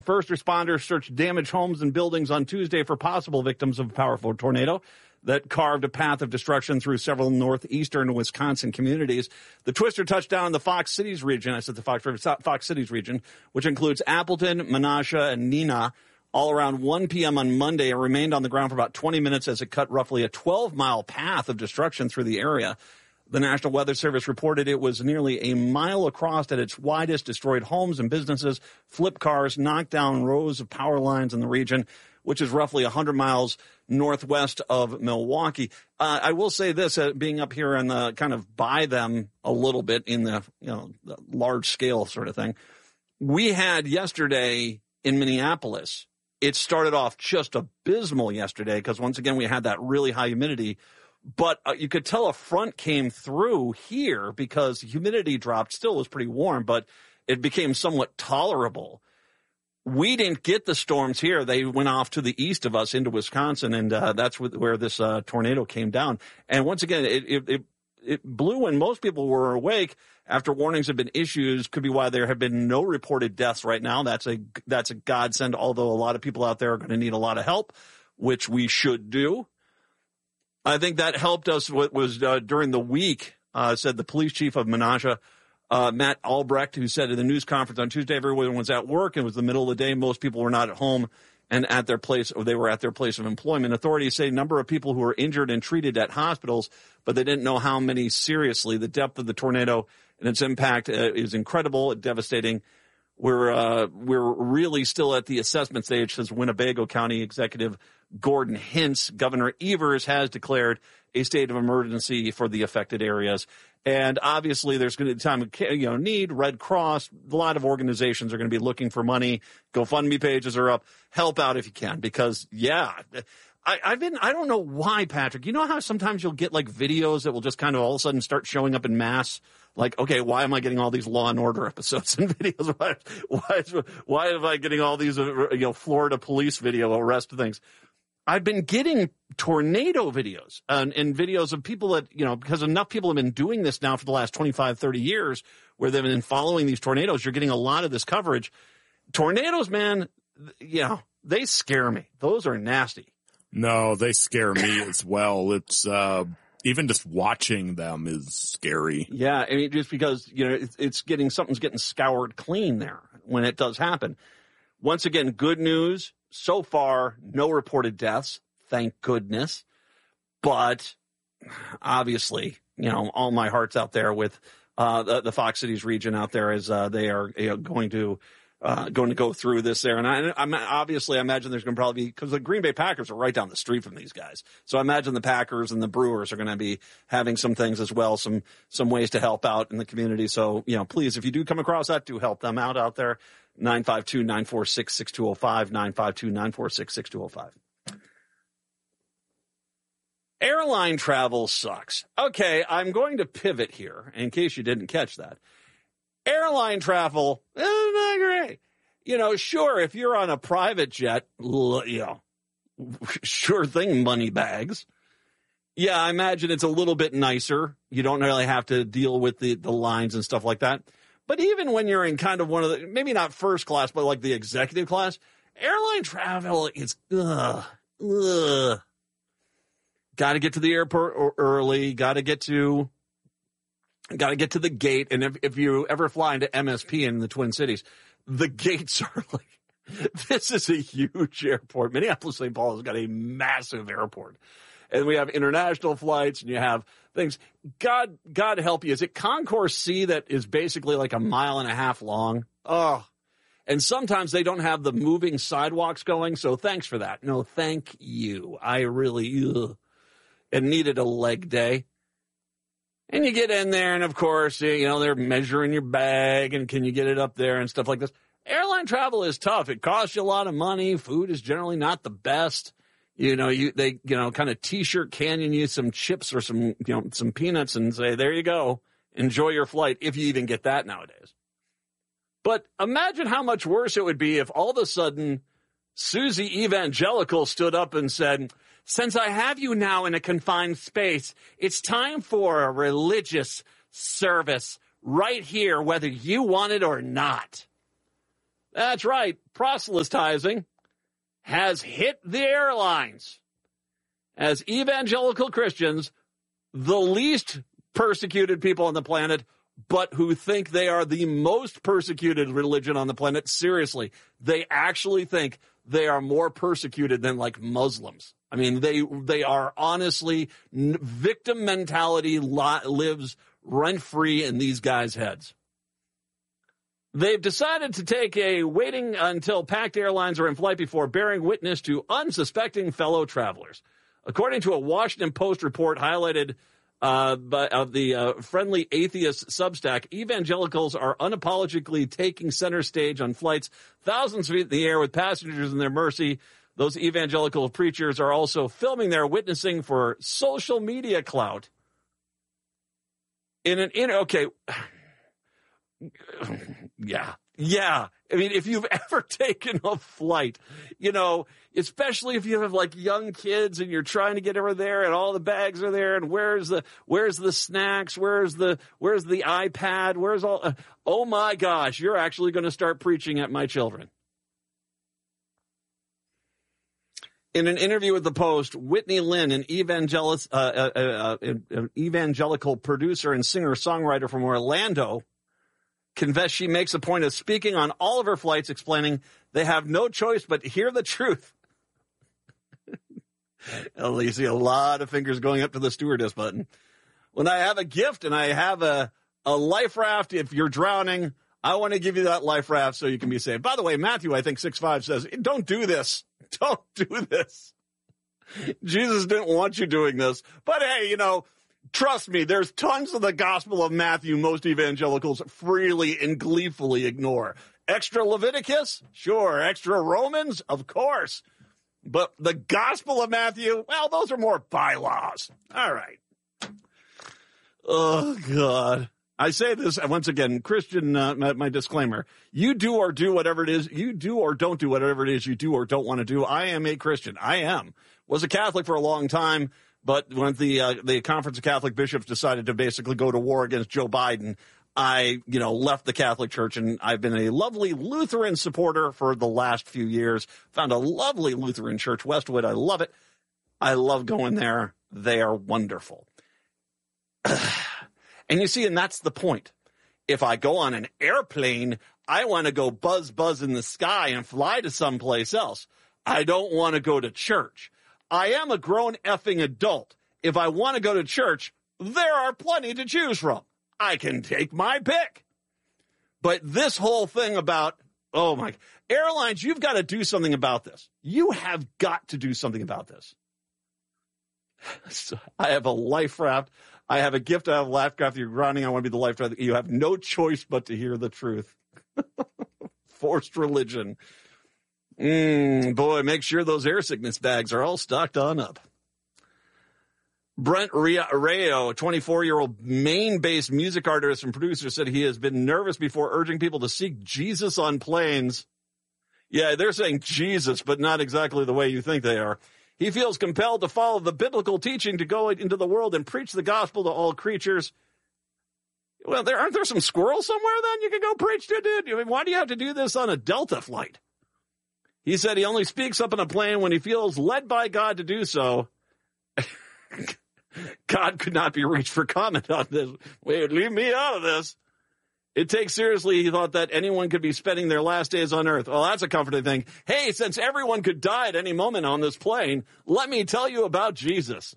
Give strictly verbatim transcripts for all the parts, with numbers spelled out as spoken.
First responders searched damaged homes and buildings on Tuesday for possible victims of a powerful tornado that carved a path of destruction through several northeastern Wisconsin communities. The twister touched down in the Fox Cities region. I said the Fox, Fox Cities region, which includes Appleton, Menasha, and Neenah, all around one p.m. on Monday. It remained on the ground for about twenty minutes as it cut roughly a twelve-mile path of destruction through the area. The National Weather Service reported it was nearly a mile across at its widest, destroyed homes and businesses, flipped cars, knocked down rows of power lines in the region, which is roughly one hundred miles northwest of Milwaukee. Uh, I will say this, uh, being up here and the kind of by them a little bit in the, you know, the large scale sort of thing. We had yesterday in Minneapolis, it started off just abysmal yesterday because once again, we had that really high humidity. But uh, you could tell a front came through here because humidity dropped. Still was pretty warm, but it became somewhat tolerable. We didn't get the storms here. They went off to the east of us into Wisconsin, and uh, that's where this uh, tornado came down. And once again, it, it, it, it blew when most people were awake after warnings had been issued. Could be why there have been no reported deaths right now. That's a, that's a godsend, although a lot of people out there are going to need a lot of help, which we should do. I think that helped us. What was uh, during the week, uh, said the police chief of Menasha, uh, Matt Albrecht, who said at the news conference on Tuesday, everyone was at work. It was the middle of the day. Most people were not at home and at their place, or they were at their place of employment. Authorities say a number of people who were injured and treated at hospitals, but they didn't know how many seriously. The depth of the tornado and its impact uh, is incredible, devastating. We're uh, we're really still at the assessment stage, says Winnebago County Executive Gordon Hintz. Governor Evers has declared a state of emergency for the affected areas. And obviously there's going to be time of you know, need. Red Cross, a lot of organizations are going to be looking for money. GoFundMe pages are up. Help out if you can because, yeah, I, I've been, I don't know why, Patrick. You know how sometimes you'll get like videos that will just kind of all of a sudden start showing up in mass? Like, okay, why am I getting all these Law and Order episodes and videos? Why, why, is, why am I getting all these, you know, Florida police video arrest things? I've been getting tornado videos and, and videos of people that, you know, because enough people have been doing this now for the last twenty-five, thirty years where they've been following these tornadoes. You're getting a lot of this coverage. Tornadoes, man, you know, they scare me. Those are nasty. No, they scare me as well. It's, uh, even just watching them is scary. Yeah. I mean, just because, you know, it's, it's getting, something's getting scoured clean there when it does happen. Once again, good news. So far, no reported deaths. Thank goodness. But obviously, you know, all my heart's out there with, uh, the, the Fox Cities region out there as, uh, they are you know, going to, Uh, going to go through this there. And I, I'm obviously, I imagine there's going to probably be, because the Green Bay Packers are right down the street from these guys. So I imagine the Packers and the Brewers are going to be having some things as well, some, some ways to help out in the community. So, you know, please, if you do come across that, do help them out out there. nine five two, nine four six, six two zero five, nine five two, nine four six, six two zero five. Airline travel sucks. Okay, I'm going to pivot here in case you didn't catch that. Airline travel, eh, not great. You know, sure, if you're on a private jet, you know, sure thing, money bags. Yeah, I imagine it's a little bit nicer. You don't really have to deal with the, the lines and stuff like that. But even when you're in kind of one of the, maybe not first class, but like the executive class, airline travel is, ugh, ugh. Got to get to the airport early, got to get to... Got to get to the gate, and if, if you ever fly into M S P in the Twin Cities, the gates are like, this is a huge airport. Minneapolis-Saint Paul has got a massive airport, and we have international flights, and you have things. God, God help you. Is it Concourse C that is basically like a mile and a half long? Oh, and sometimes they don't have the moving sidewalks going, so thanks for that. No, thank you. I really, ugh, it needed a leg day. And you get in there, and of course, you know, they're measuring your bag, and can you get it up there and stuff like this. Airline travel is tough. It costs you a lot of money. Food is generally not the best. You know, you they, you know, kind of T-shirt canyon you some chips or some, you know, some peanuts and say, there you go. Enjoy your flight, if you even get that nowadays. But imagine how much worse it would be if all of a sudden Susie Evangelical stood up and said, since I have you now in a confined space, it's time for a religious service right here, whether you want it or not. That's right. Proselytizing has hit the airlines. As evangelical Christians, the least persecuted people on the planet, but who think they are the most persecuted religion on the planet. Seriously, they actually think they are more persecuted than like Muslims. I mean, they they are honestly, victim mentality lives rent-free in these guys' heads. They've decided to take a waiting until packed airlines are in flight before bearing witness to unsuspecting fellow travelers. According to a Washington Post report highlighted uh, by, of the uh, Friendly Atheist Substack, evangelicals are unapologetically taking center stage on flights thousands of feet in the air with passengers in their mercy. Those evangelical preachers are also filming their witnessing for social media clout. In an in okay. Yeah, yeah. I mean, if you've ever taken a flight, you know, especially if you have like young kids and you're trying to get over there and all the bags are there and where's the where's the snacks, where's the where's the iPad, where's all uh, oh my gosh, you're actually going to start preaching at my children. In an interview with the Post, Whitney Lynn, an evangelic, uh, uh, uh, uh, evangelical producer and singer-songwriter from Orlando, confessed she makes a point of speaking on all of her flights, explaining they have no choice but to hear the truth. Well, you see a lot of fingers going up to the stewardess button. When I have a gift and I have a, a life raft, if you're drowning, I want to give you that life raft so you can be saved. By the way, Matthew, I think six five says, don't do this. Don't do this. Jesus didn't want you doing this. But hey, you know, trust me, there's tons of the Gospel of Matthew most evangelicals freely and gleefully ignore. Extra Leviticus? Sure. Extra Romans? Of course. But the Gospel of Matthew? Well, those are more bylaws. All right. Oh, God. I say this, once again, Christian, uh, my, my disclaimer, you do or do whatever it is, you do or don't do whatever it is you do or don't want to do. I am a Christian. I am. Was a Catholic for a long time. But when the uh, the Conference of Catholic Bishops decided to basically go to war against Joe Biden, I, you know, left the Catholic Church, and I've been a lovely Lutheran supporter for the last few years. Found a lovely Lutheran church, Westwood. I love it. I love going there. They are wonderful. And you see, and that's the point. If I go on an airplane, I want to go buzz, buzz in the sky and fly to someplace else. I don't want to go to church. I am a grown effing adult. If I want to go to church, there are plenty to choose from. I can take my pick. But this whole thing about, oh my, airlines, you've got to do something about this. You have got to do something about this. So I have a life raft. I have a gift. I have a life raft. You're grounding. I want to be the life raft. You have no choice but to hear the truth. Forced religion. Mm, boy, make sure those air sickness bags are all stocked on up. Brent Rayo, a twenty-four-year-old Maine-based music artist and producer, said he has been nervous before urging people to seek Jesus on planes. Yeah, they're saying Jesus, but not exactly the way you think they are. He feels compelled to follow the biblical teaching to go into the world and preach the gospel to all creatures. Well, there aren't there some squirrels somewhere then you could go preach to, dude? I mean, why do you have to do this on a Delta flight? He said he only speaks up on a plane when he feels led by God to do so. God could not be reached for comment on this. Wait, leave me out of this. It takes seriously, he thought, that anyone could be spending their last days on earth. Well, that's a comforting thing. Hey, since everyone could die at any moment on this plane, let me tell you about Jesus.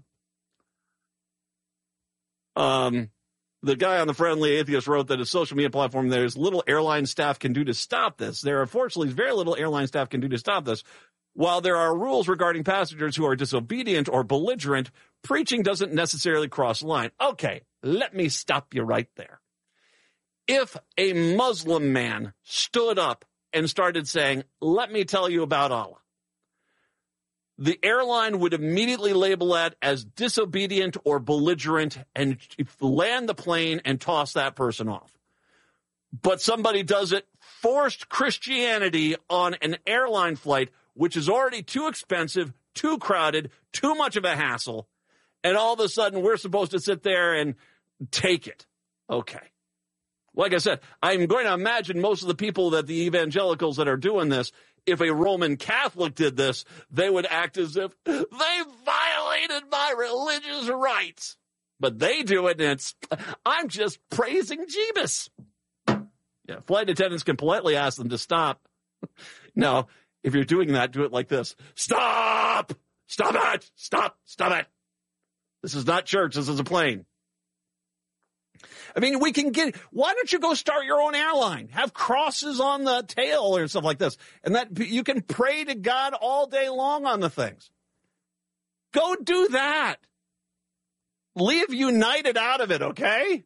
Um, the guy on the Friendly Atheist wrote that a social media platform, there's little airline staff can do to stop this. There, unfortunately, very little airline staff can do to stop this. While there are rules regarding passengers who are disobedient or belligerent, preaching doesn't necessarily cross the line. Okay, let me stop you right there. If a Muslim man stood up and started saying, let me tell you about Allah, the airline would immediately label that as disobedient or belligerent and land the plane and toss that person off. But somebody does it, forced Christianity on an airline flight, which is already too expensive, too crowded, too much of a hassle, and all of a sudden we're supposed to sit there and take it. Okay. Like I said, I'm going to imagine most of the people that the evangelicals that are doing this, if a Roman Catholic did this, they would act as if they violated my religious rights. But they do it, and it's, I'm just praising Jeebus. Yeah, flight attendants can politely ask them to stop. No, if you're doing that, do it like this. Stop! Stop it! Stop! Stop it! This is not church. This is a plane. I mean, we can get, why don't you go start your own airline? Have crosses on the tail or stuff like this. And that you can pray to God all day long on the things. Go do that. Leave United out of it, okay?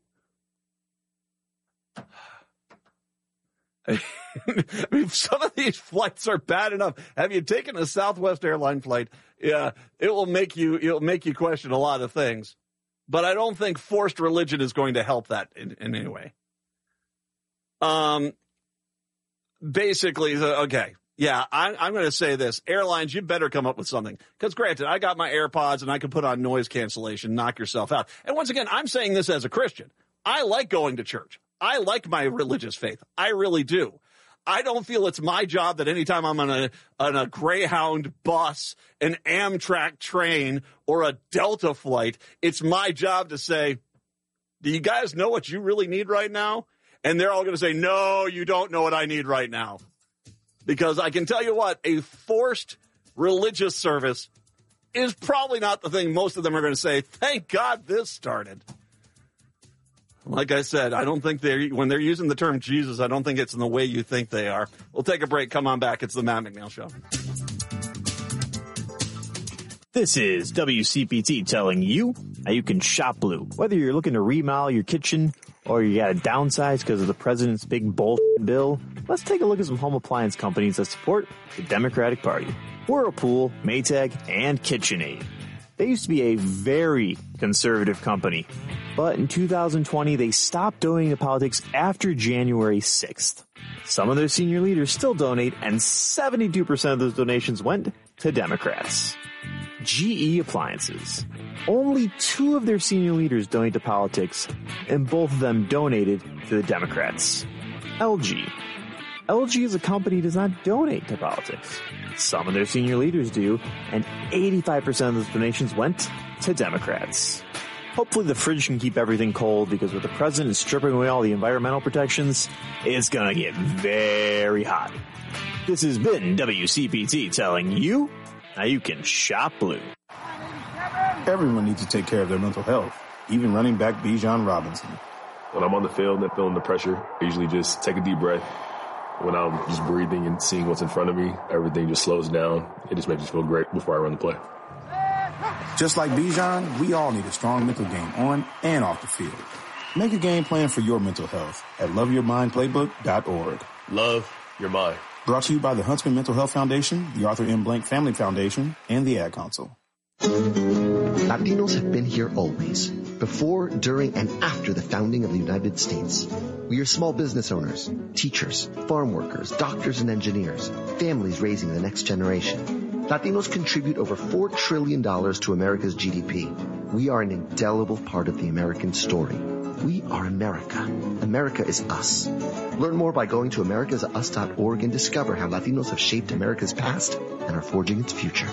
I mean, some of these flights are bad enough. Have you taken a Southwest airline flight? Yeah, it will make you, it'll make you question a lot of things. But I don't think forced religion is going to help that in, in any way. Um, basically, okay, yeah, I, I'm going to say this. Airlines, you better come up with something. Because granted, I got my AirPods and I can put on noise cancellation, knock yourself out. And once again, I'm saying this as a Christian. I like going to church. I like my religious faith. I really do. I don't feel it's my job that anytime I'm on a on a Greyhound bus, an Amtrak train, or a Delta flight, it's my job to say, do you guys know what you really need right now? And they're all going to say, no, you don't know what I need right now. Because I can tell you what, a forced religious service is probably not the thing most of them are going to say, thank God this started. Like I said, I don't think they're, when they're using the term Jesus, I don't think it's in the way you think they are. We'll take a break. Come on back. It's the Matt McNeil Show. This is W C P T telling you how you can shop blue. Whether you're looking to remodel your kitchen or you got to downsize because of the president's big bullshit bill, let's take a look at some home appliance companies that support the Democratic Party. Whirlpool, Maytag, and KitchenAid. They used to be a very conservative company, but in two thousand twenty, they stopped donating to politics after January sixth. Some of their senior leaders still donate, and seventy-two percent of those donations went to Democrats. G E Appliances. Only two of their senior leaders donate to politics, and both of them donated to the Democrats. L G. L G is a company that does not donate to politics. Some of their senior leaders do, and eighty-five percent of those donations went to Democrats. Hopefully the fridge can keep everything cold, because with the president stripping away all the environmental protections, it's gonna get very hot. This has been W C P T telling you how you can shop blue. Everyone needs to take care of their mental health, even running back Bijan Robinson. When I'm on the field and feeling the pressure, I usually just take a deep breath. When I'm just breathing and seeing what's in front of me, everything just slows down. It just makes me feel great before I run the play. Just like Bijan, we all need a strong mental game on and off the field. Make a game plan for your mental health at love your mind playbook dot org. Love your mind. Brought to you by the Huntsman Mental Health Foundation, the Arthur M. Blank Family Foundation, and the Ad Council. Latinos have been here always, before, during, and after the founding of the United States. We are small business owners, teachers, farm workers, doctors, and engineers, families raising the next generation. Latinos contribute over four trillion dollars to America's G D P. We are an indelible part of the American story. We are America. America is us. Learn more by going to americas us dot org and discover how Latinos have shaped America's past and are forging its future.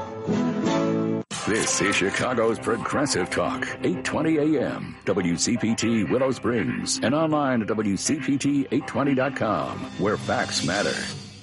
This is Chicago's Progressive Talk, eight twenty A M, W C P T Willow Springs, and online at W C P T eight twenty dot com, where facts matter.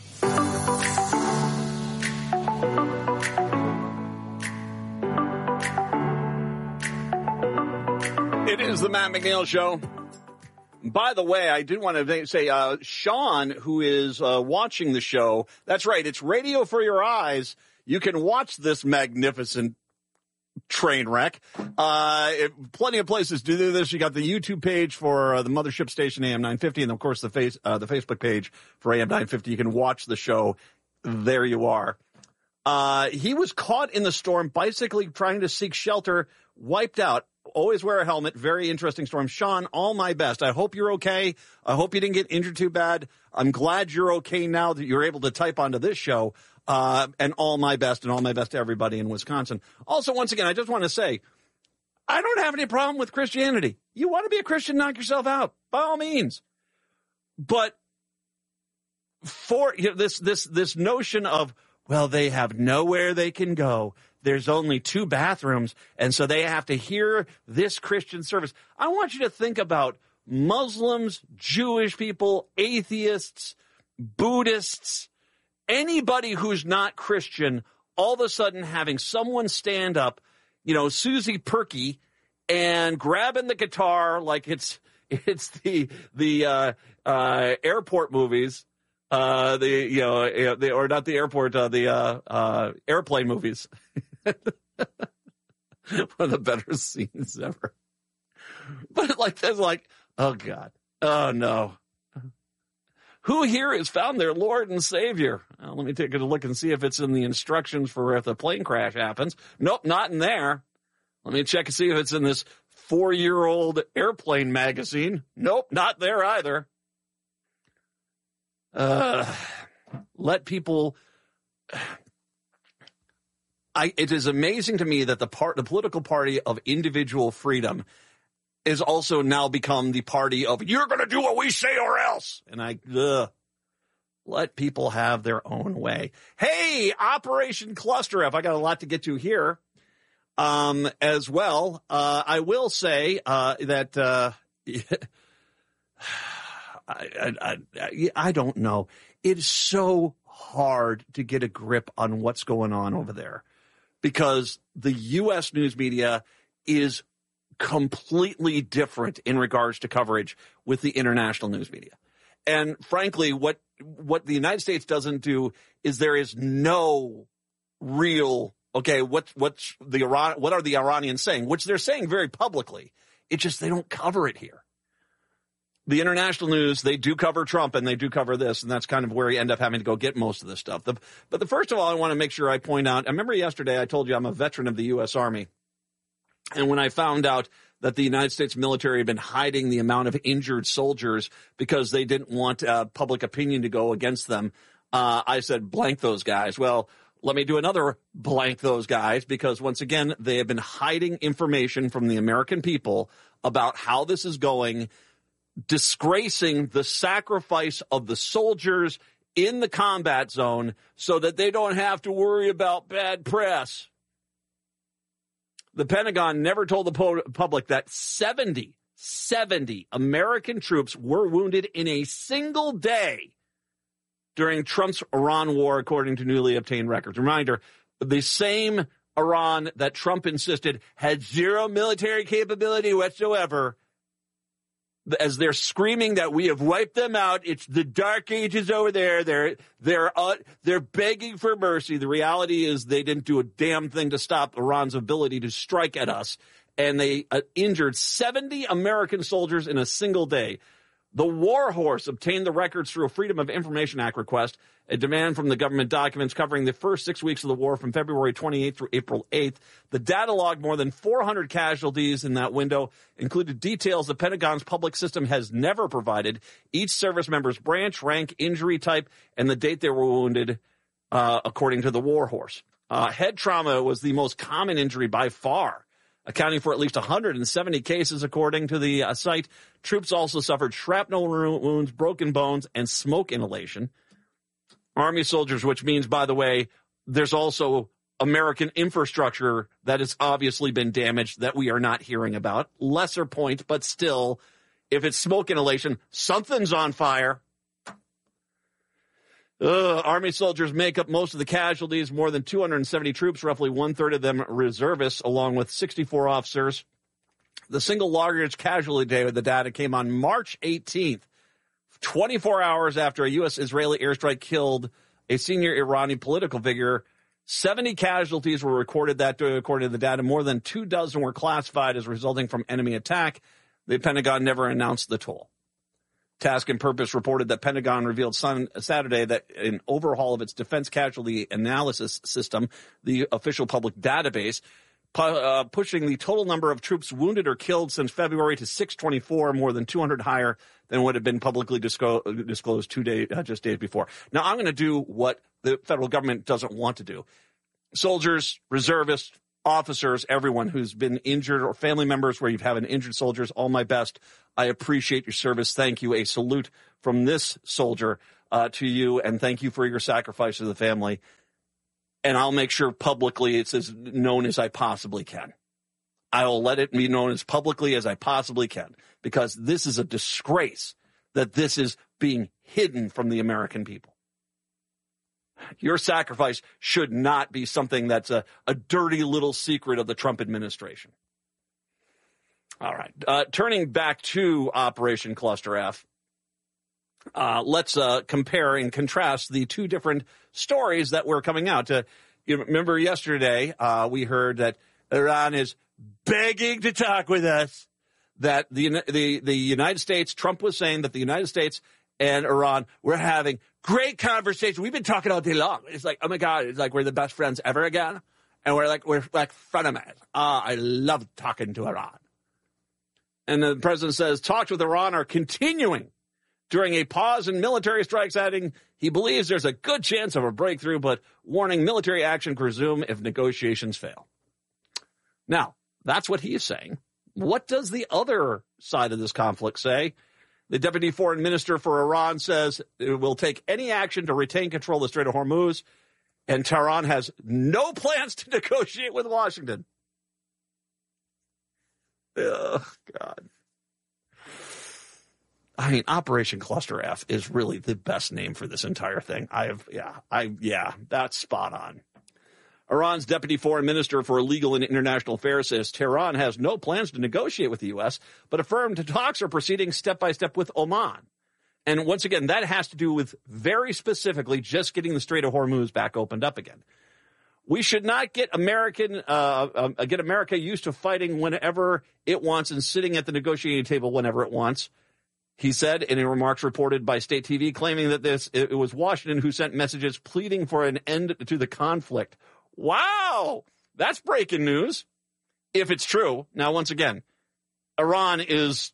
It is the Matt McNeil Show. By the way, I did want to say, uh, Sean, who is uh, watching the show, that's right, it's radio for your eyes. You can watch this magnificent train wreck. Uh, it, plenty of places to do this. You got the YouTube page for uh, the mothership station A M nine fifty, and of course the face uh, the Facebook page for A M nine fifty. You can watch the show. There you are. Uh, he was caught in the storm, bicycling, trying to seek shelter, wiped out. Always wear a helmet. Very interesting storm. Sean, all my best. I hope you're okay. I hope you didn't get injured too bad. I'm glad you're okay now that you're able to type onto this show. Uh, and all my best, and all my best to everybody in Wisconsin. Also, once again, I just want to say, I don't have any problem with Christianity. You want to be a Christian, knock yourself out, by all means. But for you know, this this this notion of, well, they have nowhere they can go. There's only two bathrooms, and so they have to hear this Christian service. I want you to think about Muslims, Jewish people, atheists, Buddhists, anybody who's not Christian, all of a sudden having someone stand up, you know, Susie Perky, and grabbing the guitar like it's it's the the uh, uh, airport movies, uh, the you know, the, or not the airport, uh, the uh, uh, airplane movies. One of the better scenes ever. But like that's like, oh God, oh no. Who here has found their Lord and Savior? Well, let me take a look and see if it's in the instructions for if the plane crash happens. Nope, not in there. Let me check and see if it's in this four-year-old airplane magazine. Nope, not there either. Uh, let people... I, it is amazing to me that the part, the political party of individual freedom is also now become the party of, you're going to do what we say or else. And I, ugh. Let people have their own way. Hey, Operation Cluster F. I got a lot to get to here. Um, as well, uh, I will say, uh, that, uh, I, I, I, I don't know. It's so hard to get a grip on what's going on over there because the U S news media is completely different in regards to coverage with the international news media. And frankly, what, what the United States doesn't do is there is no real, okay, what, what's the Iran, what are the Iranians saying? Which they're saying very publicly. It's just they don't cover it here. The international news, they do cover Trump and they do cover this, and that's kind of where you end up having to go get most of this stuff. The, but the first of all, I want to make sure I point out, I remember yesterday I told you I'm a veteran of the U S Army. And when I found out that the United States military had been hiding the amount of injured soldiers because they didn't want uh, public opinion to go against them, uh, I said, blank those guys. Well, let me do another blank those guys because once again, they have been hiding information from the American people about how this is going, disgracing the sacrifice of the soldiers in the combat zone so that they don't have to worry about bad press. The Pentagon never told the po- public that seventy, seventy American troops were wounded in a single day during Trump's Iran war, according to newly obtained records. Reminder, the same Iran that Trump insisted had zero military capability whatsoever, as they're screaming that we have wiped them out. It's the dark ages over there. They're, they're, uh, they're begging for mercy. The reality is they didn't do a damn thing to stop Iran's ability to strike at us. And they uh, injured seventy American soldiers in a single day. The War Horse obtained the records through a Freedom of Information Act request, a demand from the government documents covering the first six weeks of the war from February twenty-eighth through April eighth. The data logged more than four hundred casualties in that window, included details the Pentagon's public system has never provided, each service member's branch, rank, injury type, and the date they were wounded, uh, according to the War Horse. Uh, head trauma was the most common injury by far, accounting for at least one hundred seventy cases, according to the uh, site. Troops also suffered shrapnel wounds, broken bones, and smoke inhalation. Army soldiers, which means, by the way, there's also American infrastructure that has obviously been damaged that we are not hearing about. Lesser point, but still, if it's smoke inhalation, something's on fire. Uh, Army soldiers make up most of the casualties, more than two hundred seventy troops, roughly one-third of them reservists, along with sixty-four officers. The single largest casualty day of the data came on March eighteenth, twenty-four hours after a U S-Israeli airstrike killed a senior Iranian political figure. seventy casualties were recorded that day, according to the data. More than two dozen were classified as resulting from enemy attack. The Pentagon never announced the toll. Task and Purpose reported that Pentagon revealed sun, Saturday that an overhaul of its defense casualty analysis system, the official public database, pu- uh, pushing the total number of troops wounded or killed since February to six twenty-four, more than two hundred higher than what had been publicly disco- disclosed two days, uh, just days before. Now, I'm going to do what the federal government doesn't want to do. Soldiers, reservists, officers, everyone who's been injured, or family members where you've had an injured soldiers, all my best. I appreciate your service. Thank you. A salute from this soldier uh, to you, and thank you for your sacrifice to the family. And I'll make sure publicly it's as known as I possibly can. I will let it be known as publicly as I possibly can, because this is a disgrace that this is being hidden from the American people. Your sacrifice should not be something that's a, a dirty little secret of the Trump administration. All right. Uh, turning back to Operation Cluster F, uh, let's uh, compare and contrast the two different stories that were coming out. Uh, you remember yesterday uh, we heard that Iran is begging to talk with us, that the, the, the United States, Trump was saying that the United States and Iran were having great conversation. We've been talking all day long. It's like, oh my God, it's like we're the best friends ever again. And we're like, we're like frenemies. Ah, I love talking to Iran. And the president says talks with Iran are continuing during a pause in military strikes, adding he believes there's a good chance of a breakthrough, but warning military action could resume if negotiations fail. Now, that's what he is saying. What does the other side of this conflict say? The deputy foreign minister for Iran says it will take any action to retain control of the Strait of Hormuz, and Tehran has no plans to negotiate with Washington. Oh, God. I mean, Operation Cluster F is really the best name for this entire thing. I have, yeah, I, yeah, that's spot on. Iran's deputy foreign minister for legal and international affairs says Tehran has no plans to negotiate with the U S, but affirmed talks are proceeding step by step with Oman. And once again, that has to do with very specifically just getting the Strait of Hormuz back opened up again. We should not get American, uh, uh, get America used to fighting whenever it wants and sitting at the negotiating table whenever it wants, he said in remarks reported by state T V, claiming that this it was Washington who sent messages pleading for an end to the conflict. Wow, that's breaking news, if it's true. Now, once again, Iran is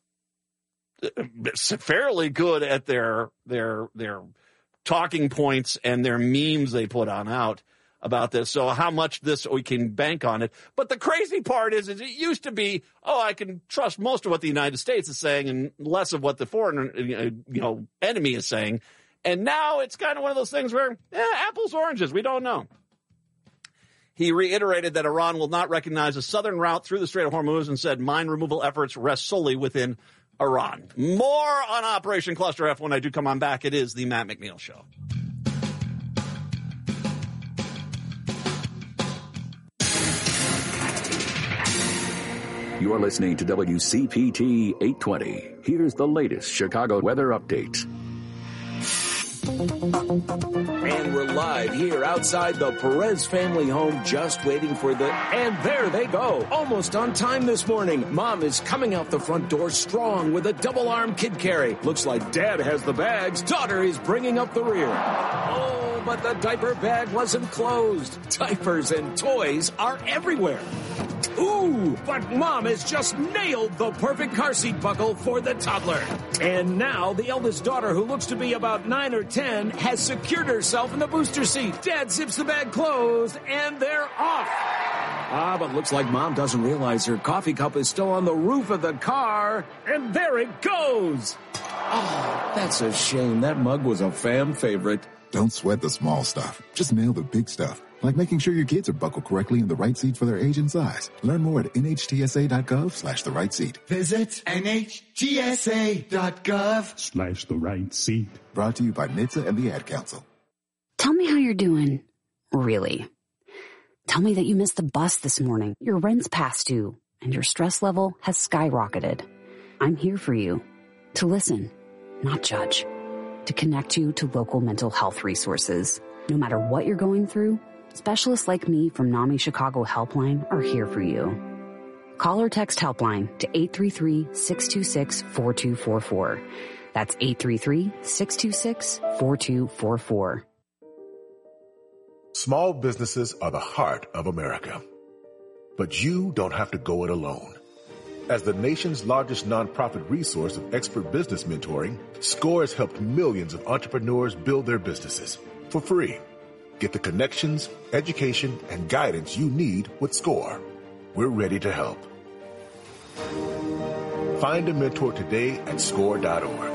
fairly good at their their their talking points and their memes they put on out about this. So how much this we can bank on it. But the crazy part is, is it used to be, oh, I can trust most of what the United States is saying and less of what the foreign you know enemy is saying. And now it's kind of one of those things where eh, apples, oranges, we don't know. He reiterated that Iran will not recognize a southern route through the Strait of Hormuz and said mine removal efforts rest solely within Iran. More on Operation Cluster F when I do come on back. It is the Matt McNeil Show. You're listening to W C P T eight twenty. Here's the latest Chicago weather update. And we're live here outside the Perez family home, just waiting for the... And there they go. Almost on time this morning. Mom is coming out the front door strong with a double-arm kid carry. Looks like Dad has the bags. Daughter is bringing up the rear. Oh, but the diaper bag wasn't closed. Diapers and toys are everywhere. Ooh, but Mom has just nailed the perfect car seat buckle for the toddler. And now the eldest daughter, who looks to be about nine or ten, has secured herself in the booster seat. Dad zips the bag closed, and they're off. Ah, but looks like Mom doesn't realize her coffee cup is still on the roof of the car. And there it goes. Oh, that's a shame. That mug was a fam favorite. Don't sweat the small stuff. Just nail the big stuff. Like making sure your kids are buckled correctly in the right seat for their age and size. Learn more at nhtsa.gov slash the right seat. Visit nhtsa.gov slash the right seat. Brought to you by N H T S A and the Ad Council. Tell me how you're doing. Really. Tell me that you missed the bus this morning, your rent's past due, and your stress level has skyrocketed. I'm here for you. To listen, not judge. To connect you to local mental health resources. No matter what you're going through, specialists like me from NAMI Chicago Helpline are here for you. Call or text Helpline to eight three three, six two six, four two four four. That's eight three three, six two six, four two four four. Small businesses are the heart of America. But you don't have to go it alone. As the nation's largest nonprofit resource of expert business mentoring, SCORE has helped millions of entrepreneurs build their businesses for free. Get the connections, education, and guidance you need with SCORE. We're ready to help. Find a mentor today at score dot org.